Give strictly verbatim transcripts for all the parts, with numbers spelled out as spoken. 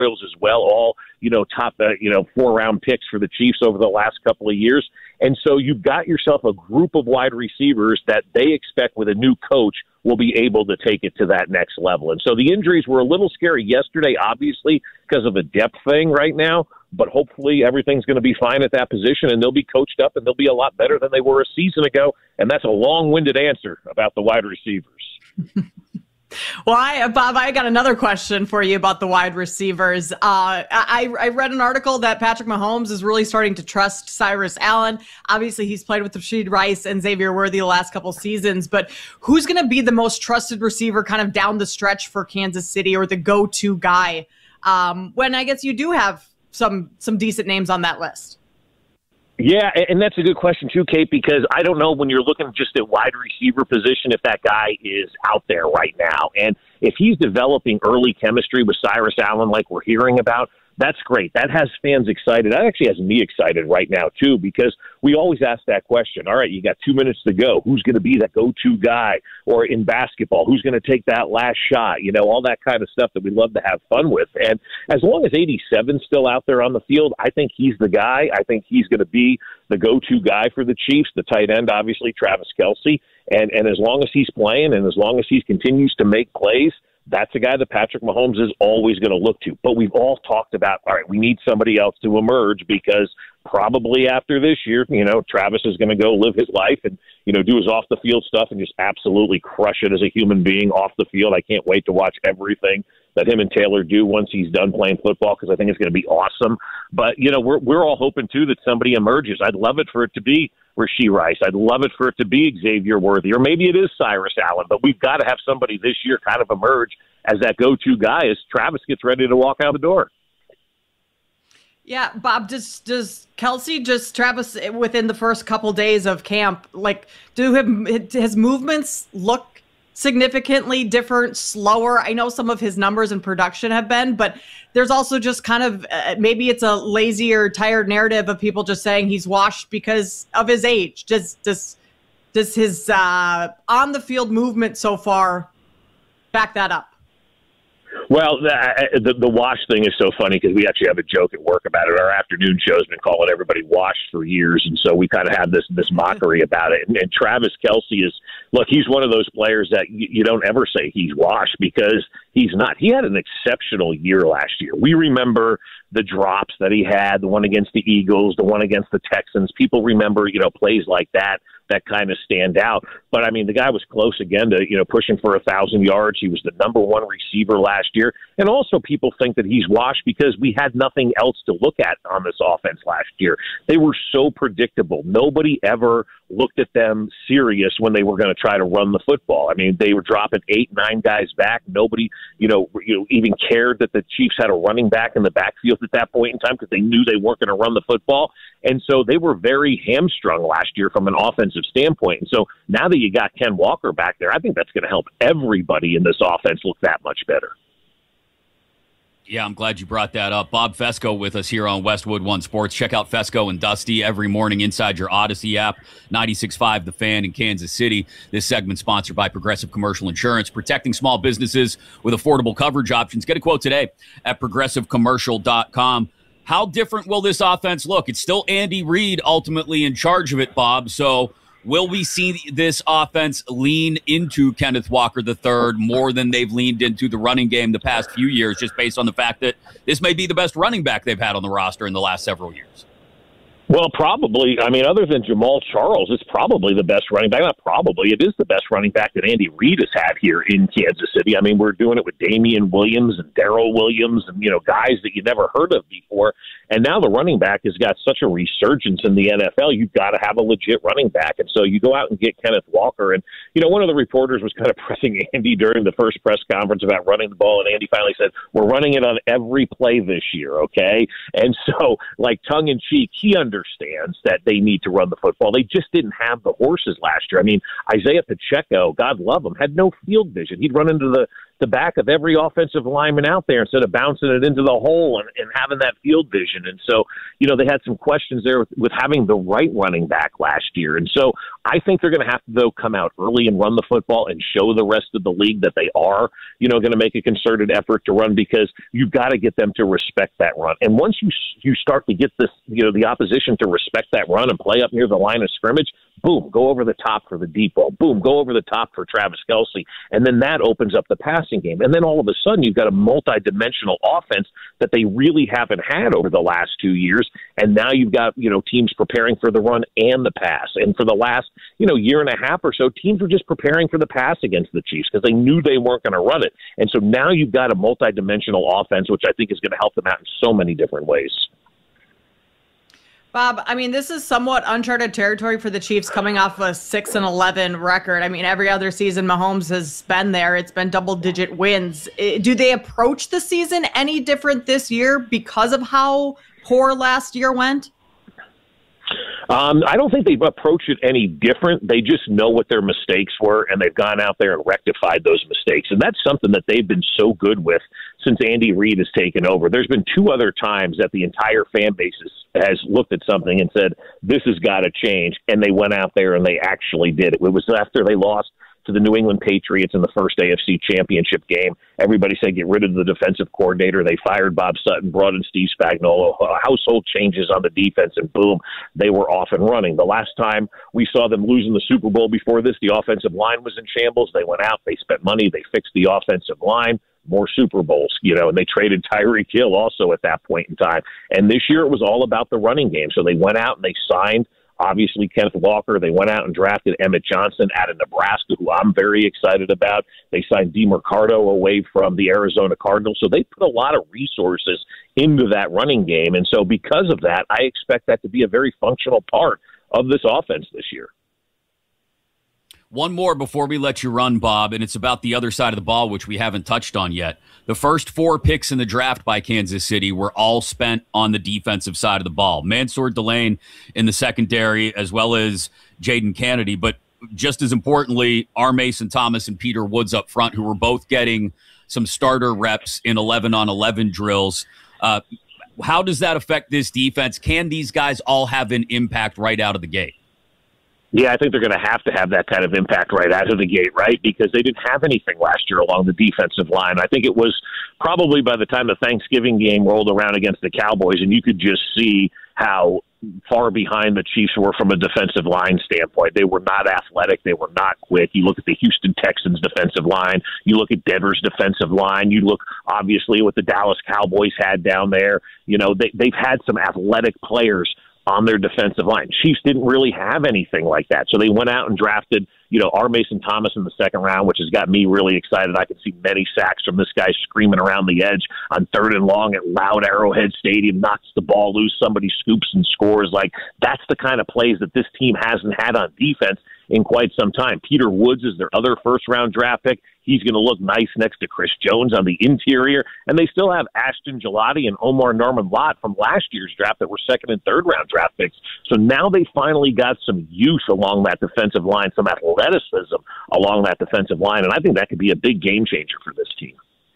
Bills as well, all, you know, top, uh, you know, four-round picks for the Chiefs over the last couple of years. And so you've got yourself a group of wide receivers that they expect with a new coach will be able to take it to that next level. And so the injuries were a little scary yesterday, obviously, because of a depth thing right now. But hopefully everything's going to be fine at that position, and they'll be coached up, and they'll be a lot better than they were a season ago. And that's a long-winded answer about the wide receivers. Well, I, Bob, I got another question for you about the wide receivers. Uh, I, I read an article that Patrick Mahomes is really starting to trust Cyrus Allen. Obviously, he's played with Rashid Rice and Xavier Worthy the last couple seasons, but who's going to be the most trusted receiver kind of down the stretch for Kansas City, or the go-to guy um, when I guess you do have some some decent names on that list? Yeah, and that's a good question too, Kate, because I don't know when you're looking just at wide receiver position if that guy is out there right now. And if he's developing early chemistry with Cyrus Allen like we're hearing about, that's great. That has fans excited. That actually has me excited right now, too, because we always ask that question. All right, you got two minutes to go. Who's going to be that go-to guy? Or in basketball, who's going to take that last shot? You know, all that kind of stuff that we love to have fun with. And as long as eighty-seven's still out there on the field, I think he's the guy. I think he's going to be the go-to guy for the Chiefs. The tight end, obviously, Travis Kelce. And, and as long as he's playing and as long as he continues to make plays, that's a guy that Patrick Mahomes is always going to look to. But we've all talked about, all right, we need somebody else to emerge because probably after this year, you know, Travis is going to go live his life and, you know, do his off-the-field stuff and just absolutely crush it as a human being off the field. I can't wait to watch everything that him and Taylor do once he's done playing football because I think it's going to be awesome. But, you know, we're we're all hoping, too, that somebody emerges. I'd love it for it to be Rashee Rice. I'd love it for it to be Xavier Worthy, or maybe it is Cyrus Allen. But we've got to have somebody this year kind of emerge as that go-to guy as Travis gets ready to walk out the door. Yeah, Bob, does does Kelce just Travis within the first couple days of camp, like, do him, his movements look significantly different, slower? I know some of his numbers and production have been, but there's also just kind of uh, maybe it's a lazy or tired narrative of people just saying he's washed because of his age. Does does does his uh, on the field movement so far back that up? Well, the, the, the wash thing is so funny because we actually have a joke at work about it. Our afternoon show's been calling everybody washed for years, and so we kind of have this this mockery about it. And, and Travis Kelce is, look, he's one of those players that you, you don't ever say he's washed because he's not. He had an exceptional year last year. We remember the drops that he had, the one against the Eagles, the one against the Texans. People remember, you know, plays like that that kind of stand out. But, I mean, the guy was close again to, you know, pushing for a thousand yards. He was the number one receiver last year. And also people think that he's washed because we had nothing else to look at on this offense last year. They were so predictable. Nobody ever looked at them serious when they were going to try to run the football. I mean, they were dropping eight, nine guys back. Nobody, you know, you know even cared that the Chiefs had a running back in the backfield at that point in time because they knew they weren't going to run the football. And so they were very hamstrung last year from an offensive standpoint. And so now that you got Ken Walker back there, I think that's going to help everybody in this offense look that much better. Yeah, I'm glad you brought that up. Bob Fescoe with us here on Westwood One Sports. Check out Fescoe and Dusty every morning inside your Odyssey app, ninety-six point five The Fan in Kansas City. This segment sponsored by Progressive Commercial Insurance, protecting small businesses with affordable coverage options. Get a quote today at progressive commercial dot com. How different will this offense look? It's still Andy Reid ultimately in charge of it, Bob. So will we see this offense lean into Kenneth Walker the third more than they've leaned into the running game the past few years, just based on the fact that this may be the best running back they've had on the roster in the last several years? Well, probably. I mean, other than Jamal Charles, it's probably the best running back. Not probably. It is the best running back that Andy Reid has had here in Kansas City. I mean, we're doing it with Damian Williams and Darrell Williams and, you know, guys that you never heard of before. And now the running back has got such a resurgence in the N F L, you've got to have a legit running back. And so you go out and get Kenneth Walker. And, you know, one of the reporters was kind of pressing Andy during the first press conference about running the ball. And Andy finally said, we're running it on every play this year, okay? And so, like, tongue-in-cheek, he understands that they need to run the football. They just didn't have the horses last year. I mean, Isaiah Pacheco, God love him, had no field vision. He'd run into the the back of every offensive lineman out there instead of bouncing it into the hole and, and having that field vision. And so, you know, they had some questions there with, with having the right running back last year. And so I think they're going to have to, though, come out early and run the football and show the rest of the league that they are, you know, going to make a concerted effort to run, because you've got to get them to respect that run. And once you you start to get this, you know, the opposition to respect that run and play up near the line of scrimmage, boom, go over the top for the deep ball. Boom, go over the top for Travis Kelce. And then that opens up the passing game. And then all of a sudden you've got a multi-dimensional offense that they really haven't had over the last two years. And now you've got, you know, teams preparing for the run and the pass. And for the last, you know, year and a half or so, teams were just preparing for the pass against the Chiefs because they knew they weren't going to run it. And so now you've got a multi-dimensional offense, which I think is going to help them out in so many different ways. Bob, I mean, this is somewhat uncharted territory for the Chiefs coming off a six and eleven record. I mean, every other season Mahomes has been there. It's been double-digit wins. Do they approach the season any different this year because of how poor last year went? Um, I don't think they've approached it any different. They just know what their mistakes were, and they've gone out there and rectified those mistakes. And that's something that they've been so good with since Andy Reid has taken over. There's been two other times that the entire fan base has, has looked at something and said, this has got to change, and they went out there and they actually did it. It was after they lost to the New England Patriots in the first A F C Championship game. Everybody said get rid of the defensive coordinator. They fired Bob Sutton, brought in Steve Spagnuolo, household changes on the defense, and boom, they were off and running. The last time we saw them losing the Super Bowl before this, the offensive line was in shambles. They went out, they spent money, they fixed the offensive line, more Super Bowls, you know, and they traded Tyreek Hill also at that point in time. And this year it was all about the running game. So they went out and they signed obviously Kenneth Walker. They went out and drafted Emmett Johnson out of Nebraska, who I'm very excited about. They signed DeMarcado away from the Arizona Cardinals. So they put a lot of resources into that running game. And so because of that, I expect that to be a very functional part of this offense this year. One more before we let you run, Bob, and it's about the other side of the ball, which we haven't touched on yet. The first four picks in the draft by Kansas City were all spent on the defensive side of the ball. Mansour Delane in the secondary, as well as Jaden Kennedy. But just as importantly, R. Mason Thomas and Peter Woods up front, who were both getting some starter reps in eleven on eleven drills. Uh, how does that affect this defense? Can these guys all have an impact right out of the gate? Yeah, I think they're going to have to have that kind of impact right out of the gate, right? Because they didn't have anything last year along the defensive line. I think it was probably by the time the Thanksgiving game rolled around against the Cowboys, and you could just see how far behind the Chiefs were from a defensive line standpoint. They were not athletic. They were not quick. You look at the Houston Texans defensive line. You look at Denver's defensive line. You look, obviously, what the Dallas Cowboys had down there. You know, they, they've had some athletic players on their defensive line. Chiefs didn't really have anything like that. So they went out and drafted, you know, R. Mason Thomas in the second round, which has got me really excited. I can see many sacks from this guy screaming around the edge on third and long at loud Arrowhead Stadium, knocks the ball loose, somebody scoops and scores. Like, that's the kind of plays that this team hasn't had on defense in quite some time. Peter Woods is their other first-round draft pick. He's going to look nice next to Chris Jones on the interior. And they still have Ashton Gelati and Omar Norman-Lott from last year's draft that were second and third-round draft picks. So now they finally got some youth along that defensive line, some athleticism along that defensive line. And I think that could be a big game changer for this team.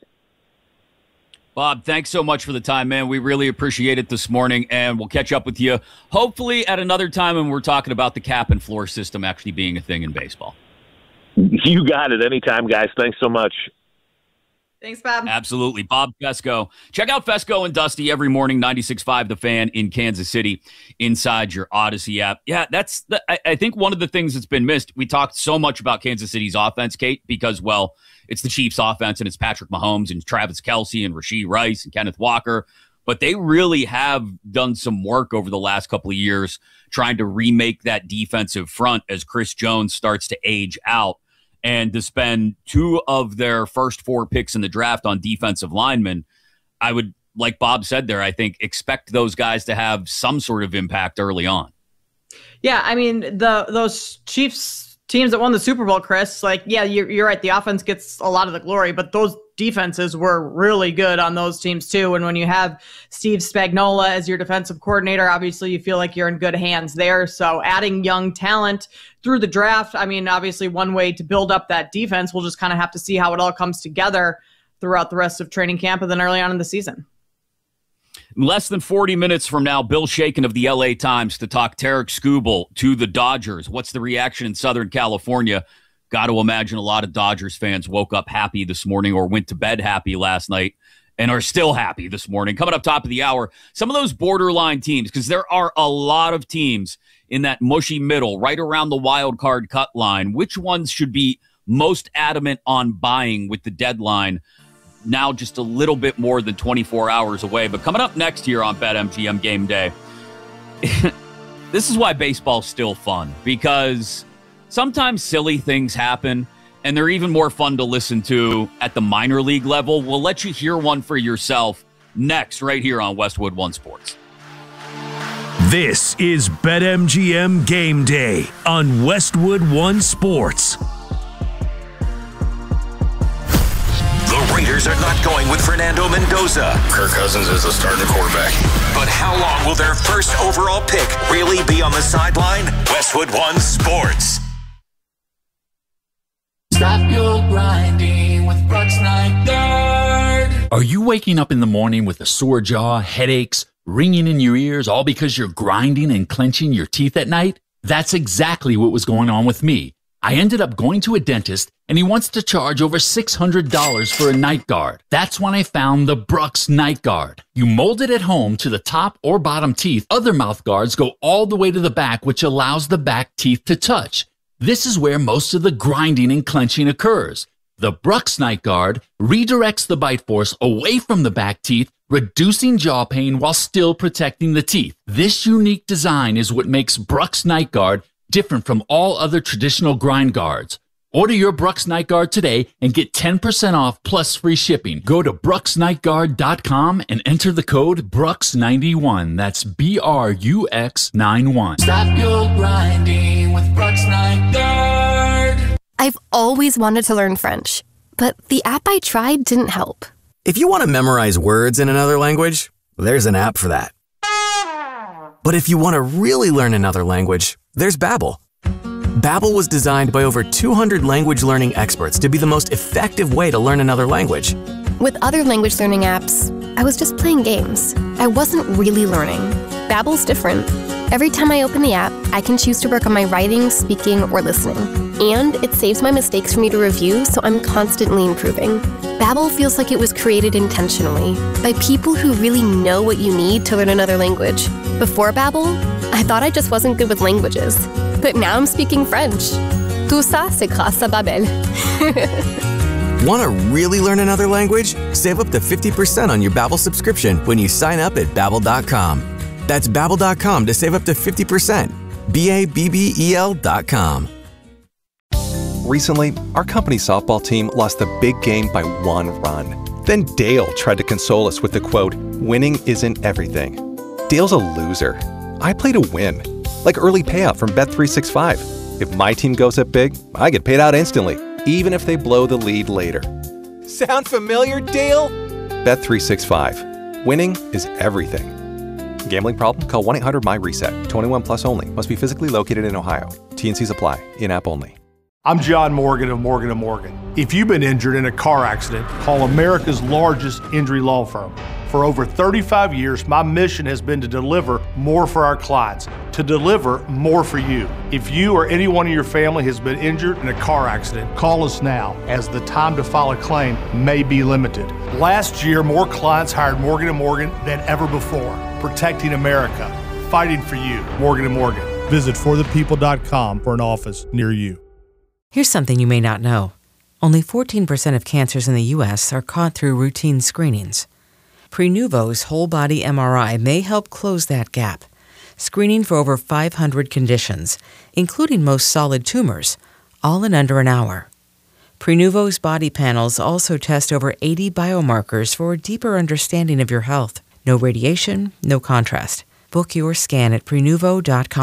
Bob, thanks so much for the time, man. We really appreciate it this morning, and we'll catch up with you hopefully at another time when we're talking about the cap and floor system actually being a thing in baseball. You got it. Anytime, guys. Thanks so much. Thanks, Bob. Absolutely. Bob Fescoe. Check out Fescoe and Dusty every morning, ninety-six point five The Fan in Kansas City, inside your Odyssey app. Yeah, that's the, I, I think one of the things that's been missed. We talked so much about Kansas City's offense, Kate, because, well, it's the Chiefs' offense, and it's Patrick Mahomes and Travis Kelce and Rashee Rice and Kenneth Walker. But they really have done some work over the last couple of years trying to remake that defensive front as Chris Jones starts to age out. And to spend two of their first four picks in the draft on defensive linemen, I would, like Bob said there, I think expect those guys to have some sort of impact early on. Yeah, I mean, the those Chiefs teams that won the Super Bowl, Chris, like, yeah, you're, you're right. The offense gets a lot of the glory, but those defenses were really good on those teams too. And when you have Steve Spagnuolo as your defensive coordinator, obviously you feel like you're in good hands there. So adding young talent through the draft, I mean, obviously one way to build up that defense, we'll just kind of have to see how it all comes together throughout the rest of training camp and then early on in the season. Less than forty minutes from now, Bill Shaken of the L A Times to talk Tarek Skubal to the Dodgers. What's the reaction in Southern California? Got to imagine a lot of Dodgers fans woke up happy this morning or went to bed happy last night and are still happy this morning. Coming up top of the hour, some of those borderline teams, because there are a lot of teams in that mushy middle, right around the wild card cut line. Which ones should be most adamant on buying with the deadline now just a little bit more than twenty-four hours away? But coming up next here on BetMGM Game Day, this is why baseball's still fun, because sometimes silly things happen, and they're even more fun to listen to at the minor league level. We'll let you hear one for yourself next, right here on Westwood One Sports. This is BetMGM Game Day on Westwood One Sports. The Raiders are not going with Fernando Mendoza. Kirk Cousins is the starting quarterback. But how long will their first overall pick really be on the sideline? Westwood One Sports. Stop your grinding with Brooks Night Guard. Are you waking up in the morning with a sore jaw, headaches, ringing in your ears, all because you're grinding and clenching your teeth at night? That's exactly what was going on with me. I ended up going to a dentist, and he wants to charge over six hundred dollars for a night guard. That's when I found the Brooks Night Guard. You mold it at home to the top or bottom teeth. Other mouth guards go all the way to the back, which allows the back teeth to touch. This is where most of the grinding and clenching occurs. The Brooks Night Guard redirects the bite force away from the back teeth, reducing jaw pain while still protecting the teeth. This unique design is what makes Brooks Night Guard different from all other traditional grind guards. Order your Brooks Night Guard today and get ten percent off plus free shipping. Go to brooks night guard dot com and enter the code Brooks ninety-one. That's B R U X ninety-one. Stop your grinding with Brooks Night Guard. I've always wanted to learn French, but the app I tried didn't help. If you want to memorize words in another language, there's an app for that. But if you want to really learn another language, there's Babbel. Babbel was designed by over two hundred language learning experts to be the most effective way to learn another language. With other language learning apps, I was just playing games. I wasn't really learning. Babbel's different. Every time I open the app, I can choose to work on my writing, speaking, or listening. And it saves my mistakes for me to review, so I'm constantly improving. Babbel feels like it was created intentionally by people who really know what you need to learn another language. Before Babbel, I thought I just wasn't good with languages. But now I'm speaking French. Tout ça, c'est grâce à Babbel. Want to really learn another language? Save up to fifty percent on your Babbel subscription when you sign up at babbel dot com. That's babbel dot com to save up to fifty percent. B A B B E L dot com. Recently, our company softball team lost the big game by one run. Then Dale tried to console us with the quote, "Winning isn't everything." Dale's a loser. I play to win. Like early payout from Bet three sixty-five. If my team goes up big, I get paid out instantly, even if they blow the lead later. Sound familiar, Dale? Bet three sixty-five. Winning is everything. Gambling problem? Call one eight hundred M Y reset. twenty-one plus only. Must be physically located in Ohio. T and Cs apply. In-app only. I'm John Morgan of Morgan and Morgan. If you've been injured in a car accident, call America's largest injury law firm. For over thirty-five years, my mission has been to deliver more for our clients, to deliver more for you. If you or anyone in your family has been injured in a car accident, call us now, as the time to file a claim may be limited. Last year, more clients hired Morgan and Morgan than ever before, protecting America, fighting for you. Morgan and Morgan. Visit for the people dot com for an office near you. Here's something you may not know. Only fourteen percent of cancers in the U S are caught through routine screenings. Prenuvo's whole-body M R I may help close that gap, screening for over five hundred conditions, including most solid tumors, all in under an hour. Prenuvo's body panels also test over eighty biomarkers for a deeper understanding of your health. No radiation, no contrast. Book your scan at prenuvo dot com.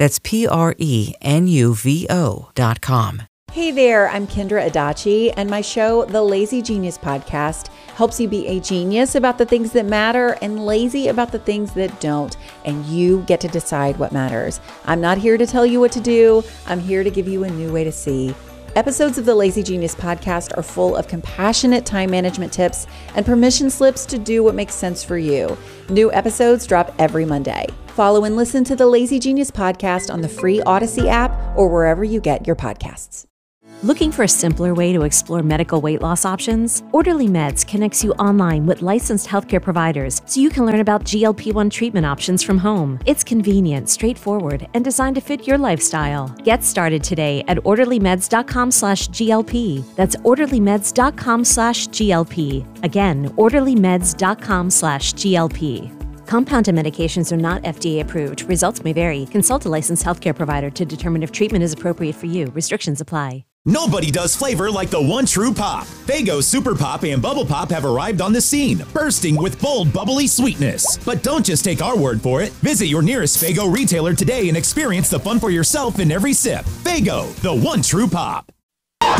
That's P R E N U V O dot com. Hey there, I'm Kendra Adachi, and my show, The Lazy Genius Podcast, helps you be a genius about the things that matter and lazy about the things that don't, and you get to decide what matters. I'm not here to tell you what to do. I'm here to give you a new way to see. Episodes of the Lazy Genius Podcast are full of compassionate time management tips and permission slips to do what makes sense for you. New episodes drop every Monday. Follow and listen to the Lazy Genius Podcast on the free Odyssey app or wherever you get your podcasts. Looking for a simpler way to explore medical weight loss options? Orderly Meds connects you online with licensed healthcare providers so you can learn about G L P one treatment options from home. It's convenient, straightforward, and designed to fit your lifestyle. Get started today at orderlymeds.com slash GLP. That's orderlymeds.com slash GLP. Again, orderlymeds.com slash GLP. Compounded medications are not F D A approved. Results may vary. Consult a licensed healthcare provider to determine if treatment is appropriate for you. Restrictions apply. Nobody does flavor like the one true pop. Faygo Super Pop and Bubble Pop have arrived on the scene, bursting with bold, bubbly sweetness. But don't just take our word for it. Visit your nearest Faygo retailer today and experience the fun for yourself in every sip. Faygo, the one true pop.